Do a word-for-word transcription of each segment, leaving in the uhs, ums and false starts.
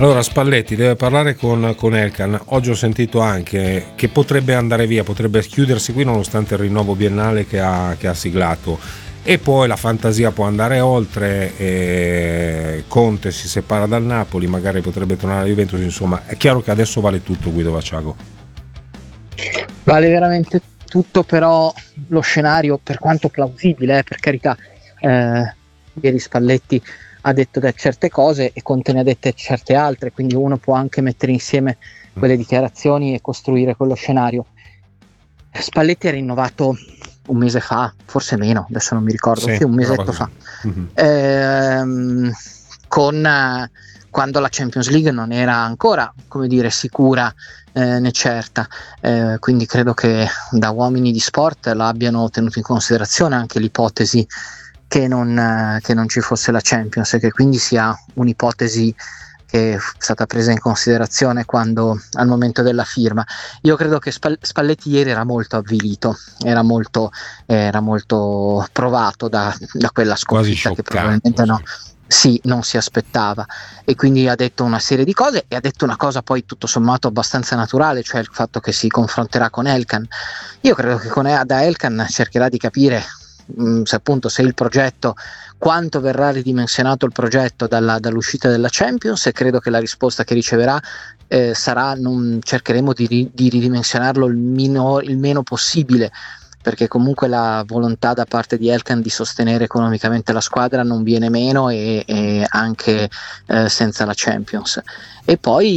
Allora Spalletti deve parlare con, con Elkann. Oggi ho sentito anche che potrebbe andare via, potrebbe chiudersi qui nonostante il rinnovo biennale che ha, che ha siglato, e poi la fantasia può andare oltre, e Conte si separa dal Napoli, magari potrebbe tornare alla Juventus. Insomma, è chiaro che adesso vale tutto, Guido Vaciago. Vale veramente tutto, però lo scenario, per quanto plausibile, eh, per carità, eh, ieri Spalletti ha detto da certe cose e Conte ne ha dette certe altre, quindi uno può anche mettere insieme quelle dichiarazioni e costruire quello scenario. Spalletti ha rinnovato un mese fa, forse meno, adesso non mi ricordo, sì, sì un mesetto fa, mm-hmm. ehm, con eh, quando la Champions League non era ancora, come dire, sicura eh, né certa, eh, quindi credo che da uomini di sport l'abbiano tenuto in considerazione anche l'ipotesi che non, che non ci fosse la Champions, e che quindi sia un'ipotesi che è stata presa in considerazione quando al momento della firma. Io credo che Spalletti ieri era molto avvilito, era molto, era molto provato da, da quella sconfitta che probabilmente no, sì, non si aspettava, e quindi ha detto una serie di cose, e ha detto una cosa poi tutto sommato abbastanza naturale, cioè il fatto che si confronterà con Elkann. Io credo che con, da Elkann cercherà di capire se appunto se il progetto, quanto verrà ridimensionato il progetto dalla, dall'uscita della Champions, e credo che la risposta che riceverà eh, sarà non cercheremo di, di ridimensionarlo il, minor, il meno possibile, perché comunque la volontà da parte di Elkann di sostenere economicamente la squadra non viene meno, e, e anche eh, senza la Champions. E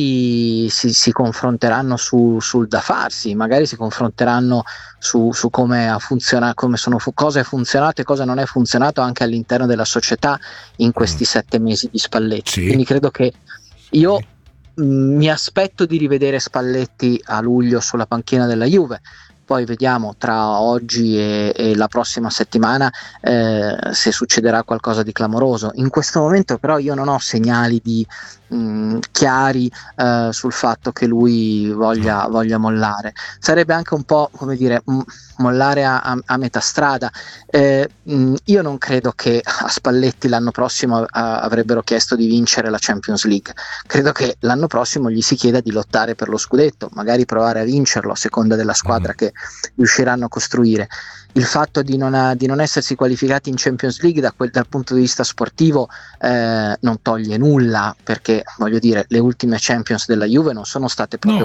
poi si, si confronteranno su, sul da farsi, magari si confronteranno su, su come ha funzionato, come sono, cosa è funzionato e cosa non è funzionato anche all'interno della società in questi mm. sette mesi di Spalletti. Sì. Quindi credo che io mh, mi aspetto di rivedere Spalletti a luglio sulla panchina della Juve. Poi vediamo tra oggi e, e la prossima settimana eh, se succederà qualcosa di clamoroso. In questo momento però io non ho segnali di, mh, chiari eh, sul fatto che lui voglia, voglia mollare. Sarebbe anche un po', come dire, m- mollare a, a, a metà strada. Eh, mh, io non credo che a Spalletti l'anno prossimo a, avrebbero chiesto di vincere la Champions League. Credo che l'anno prossimo gli si chieda di lottare per lo scudetto, magari provare a vincerlo a seconda della squadra che riusciranno a costruire. Il fatto di non, di non essersi qualificati in Champions League da quel, dal punto di vista sportivo eh, non toglie nulla, perché voglio dire, le ultime Champions della Juve non sono state proprio